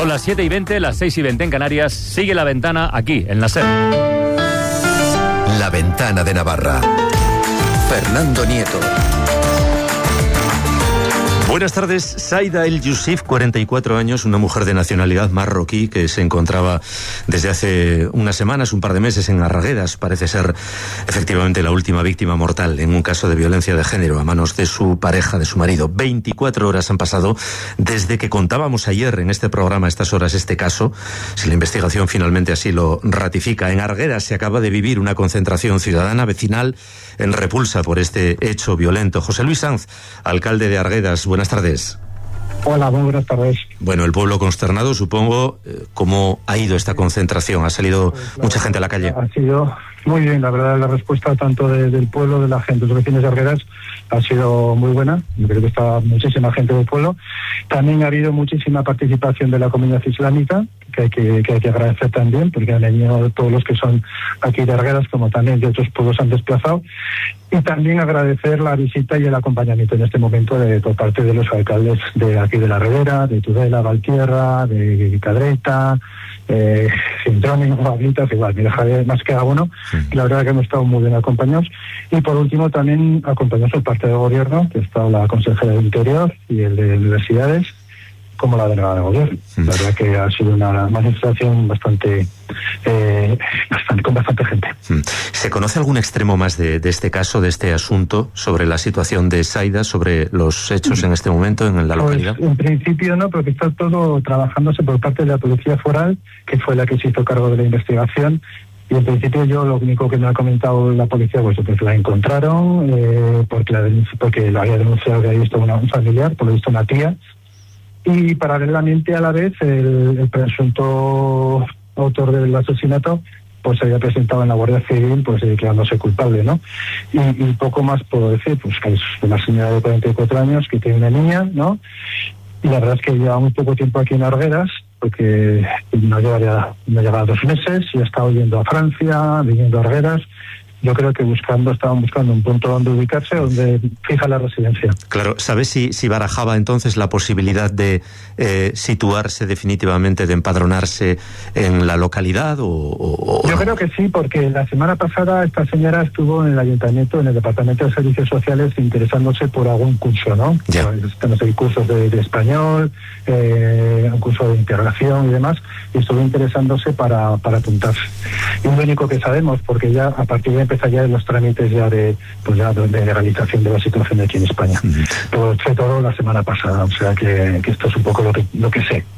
las 7:20, las 6:20 en Canarias. Sigue La Ventana aquí, en la SER. La Ventana de Navarra. Fernando Nieto. Buenas tardes. Saida El Yousif, 44 años, una mujer de nacionalidad marroquí que se encontraba desde hace unas semanas, un par de meses, en Arguedas. Parece ser efectivamente la última víctima mortal en un caso de violencia de género a manos de su pareja, de su marido. 24 horas han pasado desde que contábamos ayer en este programa, a estas horas, este caso. Si la investigación finalmente así lo ratifica. En Arguedas se acaba de vivir una concentración ciudadana vecinal en repulsa por este hecho violento. José Luis Sanz, alcalde de Arguedas, buenas tardes. Hola, muy buenas tardes. Bueno, el pueblo consternado, supongo. ¿Cómo ha ido esta concentración? ¿Ha salido mucha gente a la calle? Ha sido muy bien, la verdad, la respuesta tanto del pueblo, de la gente, los vecinos de Arguedas, ha sido muy buena. Yo creo que está muchísima gente del pueblo. También ha habido muchísima participación de la comunidad islámica, que hay que agradecer también, porque han venido todos los que son aquí de Arguedas, como también de otros pueblos han desplazado. Y también agradecer la visita y el acompañamiento en este momento por parte de los alcaldes de aquí de La Ribera, de Tudela, Valtierra, de Cadreta, Sintroni, Baglitas, igual, mira, Javier, más que uno. La verdad que hemos estado muy bien acompañados. Y por último también acompañados por parte del gobierno, que está la consejera del Interior y el de Universidades, como la delegada de gobierno. La verdad que ha sido una manifestación bastante con bastante gente. ¿Se conoce algún extremo más de este caso, de este asunto, sobre la situación de Saida, sobre los hechos en este momento en la localidad? Pues, en principio no, porque está todo trabajándose por parte de la Policía Foral, que fue la que se hizo cargo de la investigación. Y en principio yo lo único que me ha comentado la policía, pues la encontraron porque la había denunciado, que había visto un familiar, por lo visto una tía. Y paralelamente a la vez el presunto autor del asesinato pues se había presentado en la Guardia Civil pues declarándose culpable, ¿no? Y poco más puedo decir, pues que es una señora de 44 años que tiene una niña, ¿no? Y la verdad es que lleva muy poco tiempo aquí en Arguedas, porque no lleva 2 meses y ha estado yendo a Francia, viniendo a Arguedas. Yo creo que estaban buscando un punto donde ubicarse, donde fija la residencia. Claro, ¿sabes si barajaba entonces la posibilidad de situarse definitivamente, de empadronarse en la localidad o Yo creo que sí, porque la semana pasada esta señora estuvo en el ayuntamiento, en el departamento de servicios sociales, interesándose por algún curso, ¿no? Ya. Tenemos ahí cursos de español, un curso de integración y demás, y estuvo interesándose para apuntarse. Y lo único que sabemos, porque ya a partir de empezar ya los trámites ya de legalización de la situación aquí en España. Pero fue todo la semana pasada, o sea que esto es un poco lo que sé.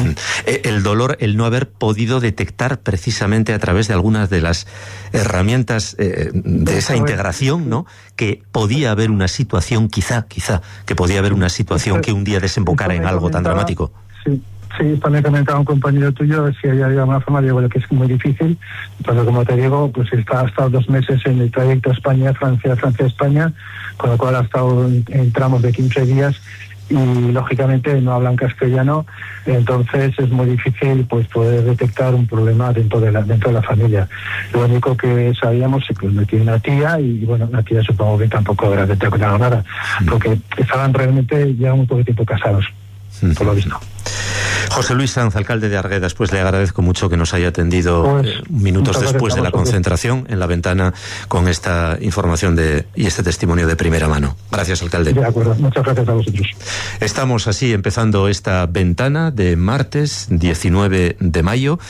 El dolor, el no haber podido detectar precisamente a través de algunas de las herramientas de esa integración, ¿no? Que podía haber una situación, quizá que podía haber una situación que un día desembocara en algo tan dramático. Sí, esto me comentaba un compañero tuyo, si hay alguna forma, digo, que es muy difícil, pero como te digo, pues ha estado 2 meses en el trayecto España-Francia, Francia-España, con lo cual ha estado en tramos de 15 días y lógicamente no hablan castellano, entonces es muy difícil pues poder detectar un problema dentro de la familia. Lo único que sabíamos es que me tiene una tía y bueno, la tía supongo que tampoco habrá detectado nada, porque estaban realmente ya un poco de tiempo casados, por lo visto. José Luis Sanz, alcalde de Arguedas, pues le agradezco mucho que nos haya atendido minutos después de la concentración en La Ventana con esta información y este testimonio de primera mano. Gracias, alcalde. De acuerdo, muchas gracias a vosotros. Estamos así empezando esta ventana de martes 19 de mayo.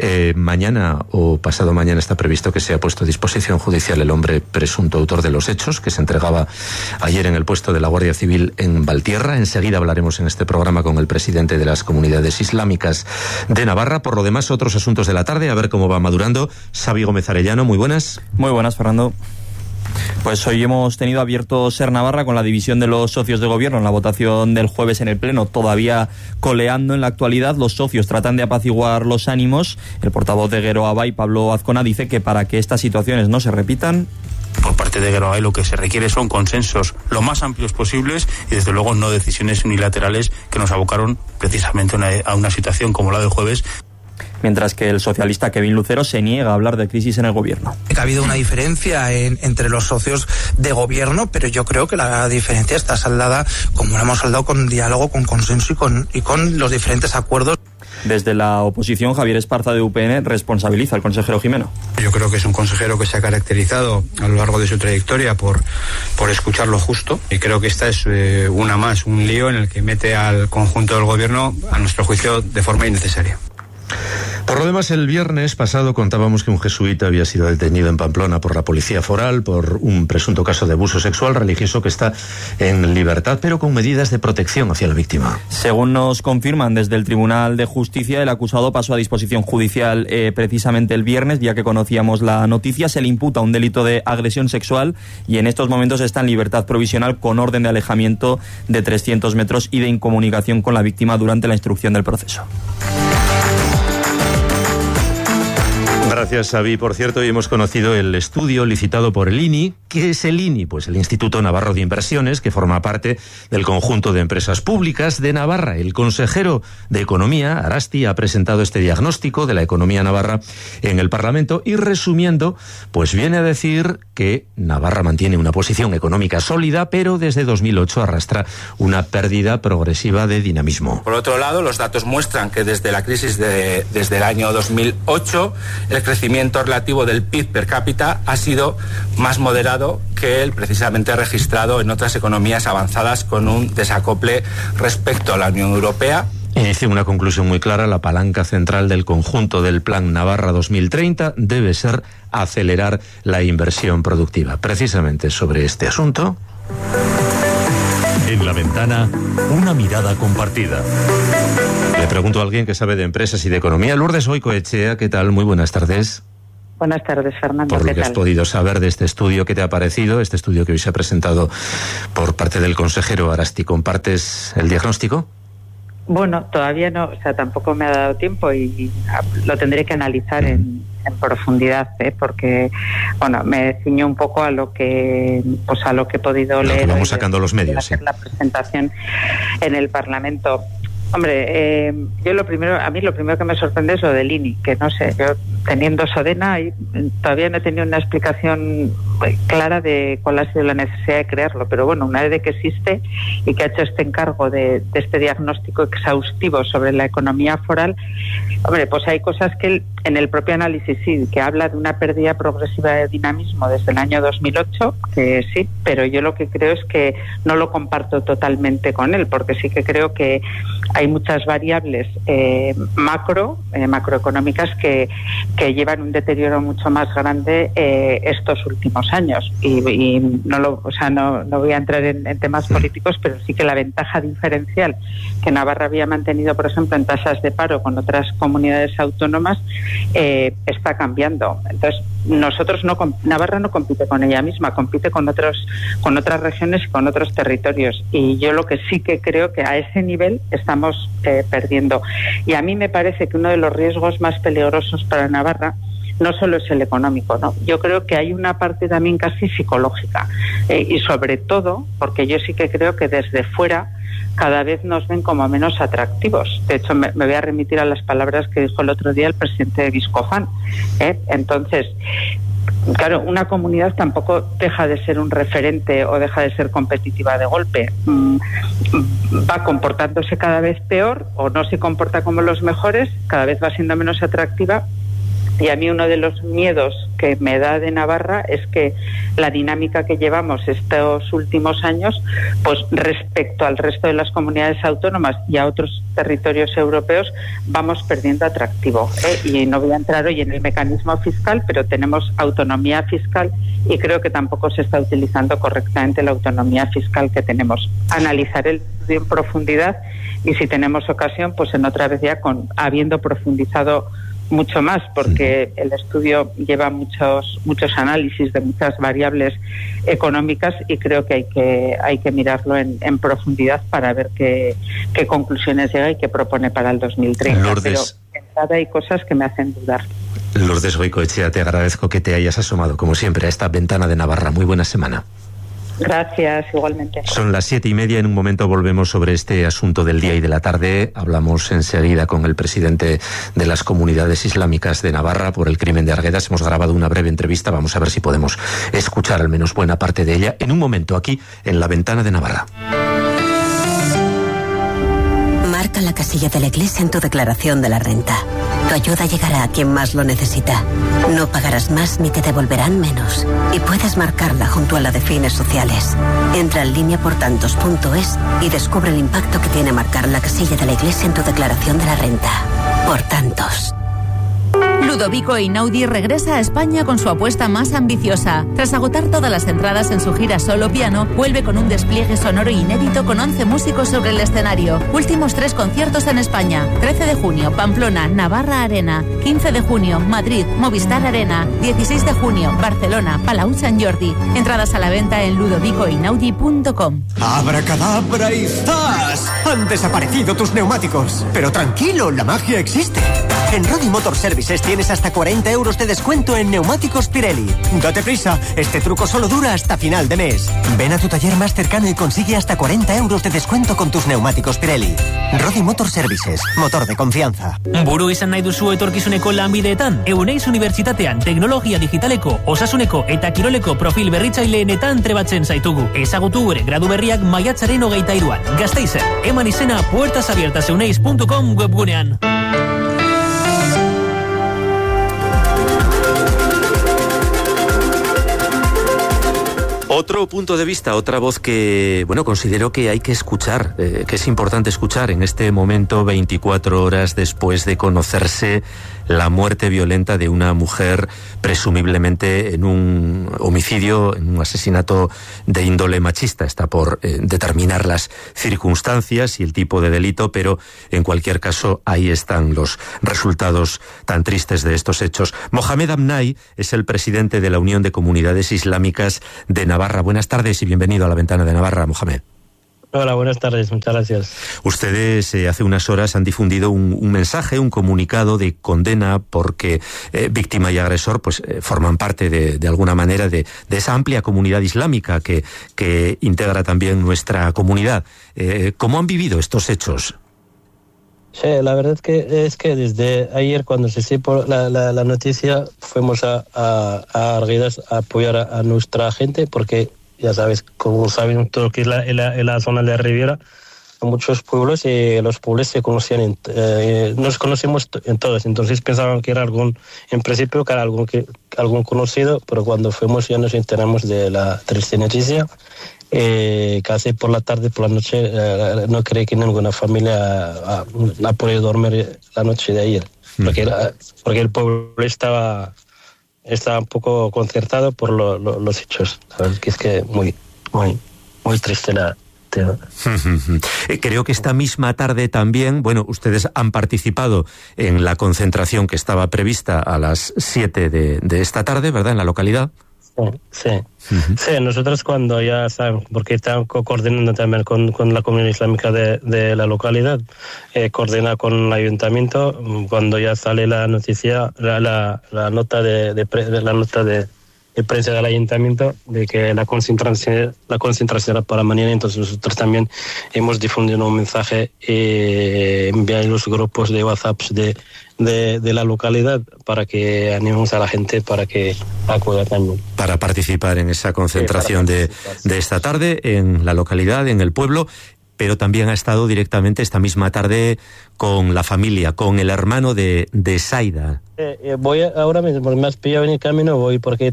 Mañana o pasado mañana está previsto que sea puesto a disposición judicial el hombre presunto autor de los hechos, que se entregaba ayer en el puesto de la Guardia Civil en Valtierra. Enseguida hablaremos en este programa con el presidente de las comunidades islámicas de Navarra. Por lo demás, otros asuntos de la tarde, a ver cómo va madurando. Xavi Gómez Arellano, muy buenas. Muy buenas, Fernando. Pues hoy hemos tenido abierto SER Navarra con la división de los socios de gobierno en la votación del jueves en el Pleno, todavía coleando en la actualidad. Los socios tratan de apaciguar los ánimos. El portavoz de Geroa Bai, Pablo Azcona, dice que para que estas situaciones no se repitan, por parte de Geroa Bai lo que se requiere son consensos lo más amplios posibles y desde luego no decisiones unilaterales que nos abocaron precisamente a una situación como la del jueves. Mientras que el socialista Kevin Lucero se niega a hablar de crisis en el gobierno. Ha habido una diferencia entre los socios de gobierno, pero yo creo que la diferencia está saldada, como la hemos saldado, con diálogo, con consenso y con los diferentes acuerdos. Desde la oposición, Javier Esparza de UPN responsabiliza al consejero Gimeno. Yo creo que es un consejero que se ha caracterizado a lo largo de su trayectoria por escuchar lo justo, y creo que esta es un lío en el que mete al conjunto del gobierno, a nuestro juicio, de forma innecesaria. Por lo demás, el viernes pasado contábamos que un jesuita había sido detenido en Pamplona por la policía foral por un presunto caso de abuso sexual religioso que está en libertad, pero con medidas de protección hacia la víctima. Según nos confirman desde el Tribunal de Justicia, el acusado pasó a disposición judicial precisamente el viernes, ya que conocíamos la noticia. Se le imputa un delito de agresión sexual y en estos momentos está en libertad provisional con orden de alejamiento de 300 metros y de incomunicación con la víctima durante la instrucción del proceso. Gracias, Xavi. Por cierto, hoy hemos conocido el estudio licitado por el INI. ¿Qué es el INI? Pues el Instituto Navarro de Inversiones, que forma parte del conjunto de empresas públicas de Navarra. El consejero de Economía, Arasti, ha presentado este diagnóstico de la economía navarra en el Parlamento y, resumiendo, pues viene a decir que Navarra mantiene una posición económica sólida, pero desde 2008 arrastra una pérdida progresiva de dinamismo. Por otro lado, los datos muestran que desde la crisis desde el año 2008, el crecimiento relativo del PIB per cápita ha sido más moderado que el precisamente registrado en otras economías avanzadas con un desacople respecto a la Unión Europea. Y dice una conclusión muy clara: la palanca central del conjunto del Plan Navarra 2030 debe ser acelerar la inversión productiva. Precisamente sobre este asunto. En la ventana, una mirada compartida. Le pregunto a alguien que sabe de empresas y de economía. Lourdes Goicoechea, ¿qué tal? Muy buenas tardes. Buenas tardes, Fernando. Por lo que has podido saber de este estudio, ¿qué te ha parecido? Este estudio que hoy se ha presentado por parte del consejero Arasti. ¿Compartes el diagnóstico? Bueno, todavía no, o sea, tampoco me ha dado tiempo y lo tendré que analizar en profundidad, porque, bueno, me ciño un poco a lo que he podido leer. Vamos sacando los medios, sí. La presentación en el Parlamento. Hombre, a mí lo primero que me sorprende es lo del INI, que no sé, yo teniendo Sodena todavía no he tenido una explicación clara de cuál ha sido la necesidad de crearlo, pero bueno, una vez de que existe y que ha hecho este encargo de este diagnóstico exhaustivo sobre la economía foral, hombre, pues hay cosas que en el propio análisis sí, que habla de una pérdida progresiva de dinamismo desde el año 2008, que sí, pero yo lo que creo es que no lo comparto totalmente con él, porque sí que creo que hay muchas variables macroeconómicas que llevan un deterioro mucho más grande estos últimos años y no voy a entrar en temas políticos, pero sí que la ventaja diferencial que Navarra había mantenido, por ejemplo, en tasas de paro con otras comunidades autónomas está cambiando. Entonces, Navarra no compite con ella misma, compite con otras regiones y con otros territorios, y yo lo que sí que creo que a ese nivel estamos perdiendo. Y a mí me parece que uno de los riesgos más peligrosos para Navarra no solo es el económico, ¿no? Yo creo que hay una parte también casi psicológica, y sobre todo porque yo sí que creo que desde fuera cada vez nos ven como menos atractivos. De hecho, me voy a remitir a las palabras que dijo el otro día el presidente de Viscofan. Entonces, claro, una comunidad tampoco deja de ser un referente o deja de ser competitiva de golpe. Va comportándose cada vez peor o no se comporta como los mejores, cada vez va siendo menos atractiva. Y a mí uno de los miedos que me da de Navarra es que la dinámica que llevamos estos últimos años, pues respecto al resto de las comunidades autónomas y a otros territorios europeos, vamos perdiendo atractivo. Y no voy a entrar hoy en el mecanismo fiscal, pero tenemos autonomía fiscal y creo que tampoco se está utilizando correctamente la autonomía fiscal que tenemos. Analizar el estudio en profundidad y, si tenemos ocasión, pues en otra vez ya habiendo profundizado mucho más, porque el estudio lleva muchos análisis de muchas variables económicas y creo que hay que mirarlo en profundidad para ver qué conclusiones llega y qué propone para el 2030. Lourdes, pero en verdad hay cosas que me hacen dudar. Lourdes Goicoechea, te agradezco que te hayas asomado, como siempre, a esta ventana de Navarra. Muy buena semana. Gracias, igualmente. Son las 7:30, en un momento volvemos sobre este asunto del día y de la tarde. Hablamos enseguida con el presidente de las comunidades islámicas de Navarra por el crimen de Arguedas. Hemos grabado una breve entrevista, vamos a ver si podemos escuchar al menos buena parte de ella en un momento aquí en la ventana de Navarra. Marca marca la casilla de la iglesia en tu declaración de la renta. Tu ayuda llegará a quien más lo necesita. No pagarás más ni te devolverán menos. Y puedes marcarla junto a la de fines sociales. Entra en lineaportantos.es y descubre el impacto que tiene marcar la casilla de la iglesia en tu declaración de la renta. Por tantos. Ludovico Einaudi regresa a España con su apuesta más ambiciosa. Tras agotar todas las entradas en su gira solo piano, vuelve con un despliegue sonoro inédito con 11 músicos sobre el escenario. Últimos 3 conciertos en España. 13 de junio, Pamplona, Navarra Arena. 15 de junio, Madrid, Movistar Arena. 16 de junio, Barcelona, Palau Sant Jordi. Entradas a la venta en ludovicoeinaudi.com. ¡Abracadabra y zas! Han desaparecido tus neumáticos. Pero tranquilo, la magia existe. En Rodi Motor Services tienes hasta 40 euros de descuento en neumáticos Pirelli. Date prisa, este truco solo dura hasta final de mes. Ven a tu taller más cercano y consigue hasta 40 euros de descuento con tus neumáticos Pirelli. Rodi Motor Services, motor de confianza. Buru izan nahi duzu etorkizuneko lanbideetan, Euneiz Unibertsitatean teknologia digitaleko, osasuneko eta kiroleko profil berritzaileenetan trebatzen zaitugu. Ezagutu gure gradu berriak maiatzaren 23an. Gasteizen, eman izena puertasabiertaseuneiz.com webgunean. Otro punto de vista, otra voz que, bueno, considero que hay que escuchar, que es importante escuchar en este momento, 24 horas después de conocerse la muerte violenta de una mujer, presumiblemente en un homicidio, en un asesinato de índole machista. Está por determinar las circunstancias y el tipo de delito, pero en cualquier caso ahí están los resultados tan tristes de estos hechos. Mohamed Amnai es el presidente de la Unión de Comunidades Islámicas de Navarra. Buenas tardes y bienvenido a La Ventana de Navarra, Mohamed. Hola, buenas tardes, muchas gracias. Ustedes hace unas horas han difundido un mensaje, un comunicado de condena porque víctima y agresor pues forman parte de alguna manera de esa amplia comunidad islámica que integra también nuestra comunidad. ¿Cómo han vivido estos hechos? Sí, la verdad es que desde ayer cuando se supo la noticia fuimos a Arguedas a apoyar a nuestra gente porque ya sabes, como saben todo lo que es la zona de la Riviera, hay muchos pueblos y los pueblos se conocían, nos conocemos en todos, entonces pensaban que era en principio que era algún conocido, pero cuando fuimos ya nos enteramos de la triste noticia. Casi por la tarde, por la noche, no creí que ninguna familia ha podido dormir la noche de ayer, porque el pueblo estaba un poco concertado por los hechos. La verdad es que muy triste la tema. Creo que esta misma tarde también, bueno, ustedes han participado en la concentración que estaba prevista a las 7 de esta tarde, ¿verdad?, en la localidad. Sí. Sí, nosotros cuando ya saben, porque estamos coordinando también con la comunidad islámica de la localidad, coordina con el ayuntamiento, cuando ya sale la noticia, la nota de prensa del ayuntamiento de que la concentración era para mañana, entonces nosotros también hemos difundido un mensaje enviar los grupos de WhatsApp de la localidad para que animemos a la gente para que acuda también. Para participar en esa concentración de esta tarde en la localidad, en el pueblo, pero también ha estado directamente esta misma tarde con la familia, con el hermano de Saida. Voy ahora mismo, me has pillado en el camino, voy porque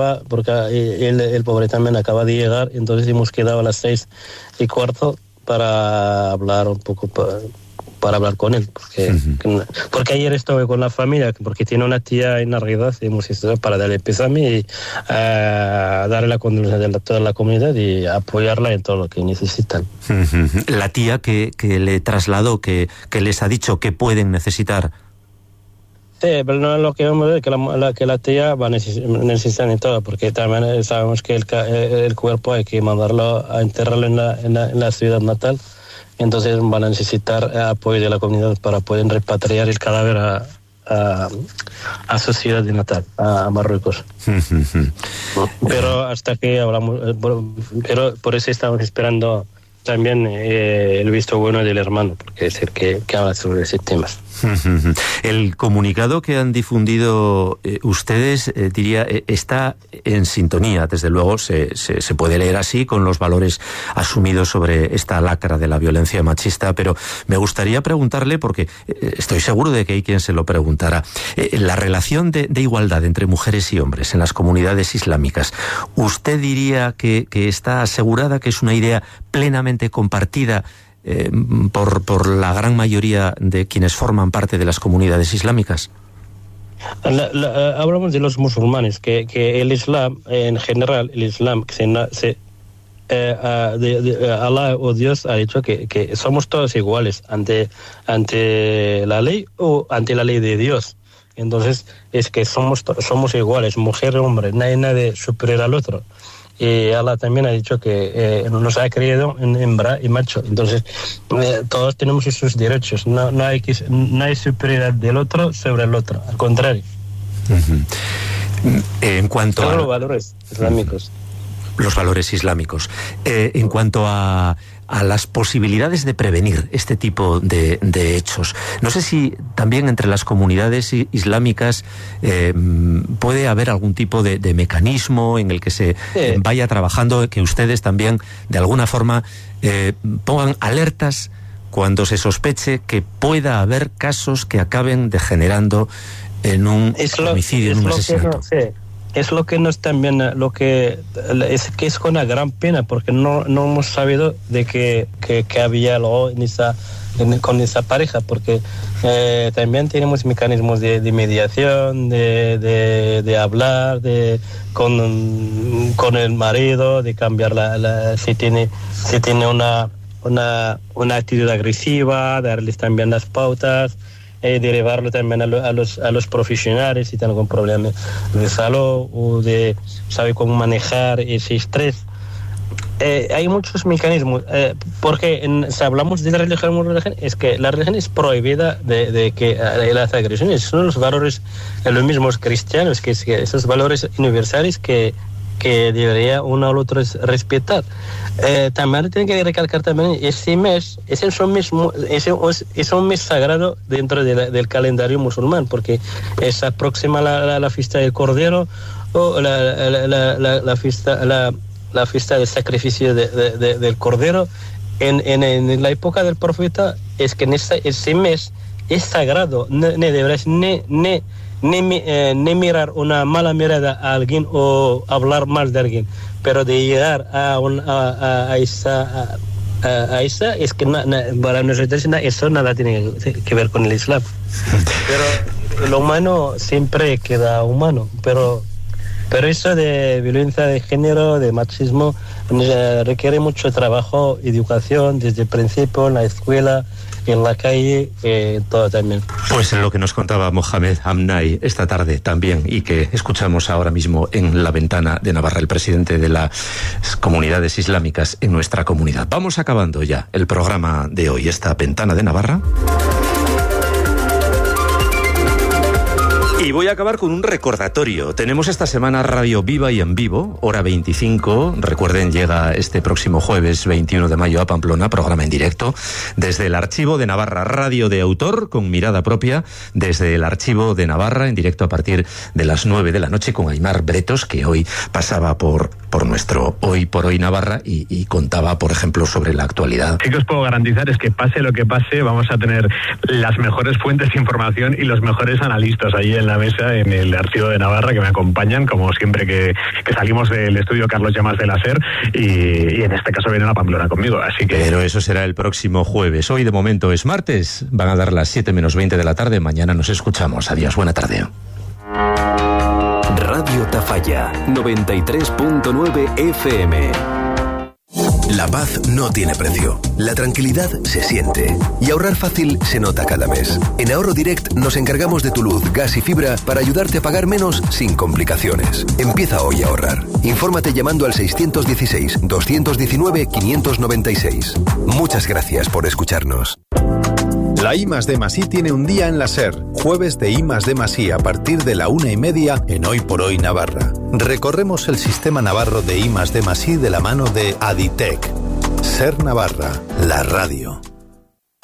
el pobre también acaba de llegar, entonces hemos quedado a las 6:15 para hablar un poco, para hablar con él, porque ayer estuve con la familia, porque tiene una tía en Arguedas, hemos estado para darle pésame y darle la condolencia de toda la comunidad y apoyarla en todo lo que necesitan. La tía que le trasladó, que les ha dicho que pueden necesitar. Sí, pero no es lo que vamos a ver, que la tía va a necesitar en todo, porque también sabemos que el cuerpo hay que mandarlo a enterrarlo en la ciudad natal. Entonces van a necesitar apoyo de la comunidad para poder repatriar el cadáver a su ciudad de natal, a Marruecos. Pero hasta que hablamos, pero por eso estamos esperando también el visto bueno del hermano, porque es el que habla sobre ese tema. El comunicado que han difundido ustedes, diría, está en sintonía, desde luego se puede leer así, con los valores asumidos sobre esta lacra de la violencia machista, pero me gustaría preguntarle, porque estoy seguro de que hay quien se lo preguntará, la relación de igualdad entre mujeres y hombres en las comunidades islámicas, ¿usted diría que está asegurada, que es una idea plenamente compartida por la gran mayoría de quienes forman parte de las comunidades islámicas? Hablamos de los musulmanes, que el Islam, en general, el Islam, Allah o Dios ha dicho que somos todos iguales ante la ley o ante la ley de Dios. Entonces, es que somos iguales, mujer y hombre, nadie superior al otro. Y Allah también ha dicho que nos ha creado en hembra y macho. Entonces, todos tenemos esos derechos. No hay superioridad del otro sobre el otro. Al contrario. En cuanto a los valores islámicos. Los valores islámicos. En cuanto a las posibilidades de prevenir este tipo de hechos. No sé si también entre las comunidades islámicas puede haber algún tipo de mecanismo en el que se vaya trabajando, que ustedes también de alguna forma pongan alertas cuando se sospeche que pueda haber casos que acaben degenerando en un homicidio, en un asesinato. Es lo que nos también, es con una gran pena, porque no hemos sabido de que había algo con esa pareja, porque también tenemos mecanismos de mediación, de hablar con el marido, de cambiar si tiene una actitud agresiva, darles también las pautas, derivarlo también a los profesionales si tienen algún problema de salud o de saber cómo manejar ese estrés. Hay muchos mecanismos, porque si hablamos de la religión, es que la religión es prohibida de que las agresiones son los valores los mismos cristianos, que esos valores universales que debería uno al otro respetar. También tiene que recalcar también ese mes, es un mes sagrado dentro del calendario musulmán, porque es próxima la fiesta del Cordero o la fiesta del sacrificio del Cordero. En la época del profeta es que ese mes es sagrado, no deberás ni mirar una mala mirada a alguien o hablar mal de alguien, pero de llegar a esa es que para nosotros eso nada tiene que ver con el Islam. Pero lo humano siempre queda humano, pero eso de violencia de género, de machismo, requiere mucho trabajo, educación desde el principio en la escuela, en la calle, todo también. Pues en lo que nos contaba Mohamed Hamnai esta tarde también, y que escuchamos ahora mismo en La Ventana de Navarra, el presidente de las comunidades islámicas en nuestra comunidad. Vamos acabando ya el programa de hoy, esta Ventana de Navarra. Y voy a acabar con un recordatorio. Tenemos esta semana Radio Viva y en Vivo, hora 25. Recuerden, llega este próximo jueves 21 de mayo a Pamplona, programa en directo desde el Archivo de Navarra, radio de autor con mirada propia, desde el Archivo de Navarra, en directo a partir de las 9 de la noche con Aymar Bretos, que hoy pasaba por nuestro Hoy por Hoy Navarra y contaba, por ejemplo, sobre la actualidad. Sí que os puedo garantizar es que pase lo que pase, vamos a tener las mejores fuentes de información y los mejores analistas ahí en la mesa en el Archivo de Navarra, que me acompañan como siempre que salimos del estudio Carlos Llamas de la SER, y en este caso vienen a Pamplona conmigo, así que... Pero eso será el próximo jueves. Hoy de momento es martes, van a dar las 7 menos 20 de la tarde. Mañana nos escuchamos. Adiós, buena tarde. Radio Tafalla 93.9 FM. La paz no tiene precio. La tranquilidad se siente. Y ahorrar fácil se nota cada mes. En Ahorro Direct nos encargamos de tu luz, gas y fibra para ayudarte a pagar menos sin complicaciones. Empieza hoy a ahorrar. Infórmate llamando al 616-219-596. Muchas gracias por escucharnos. La I+D+I tiene un día en la SER, jueves de I+D+I a partir de la 1:30 en Hoy por Hoy Navarra. Recorremos el sistema navarro de I+D+I de la mano de Aditec. SER Navarra, la radio.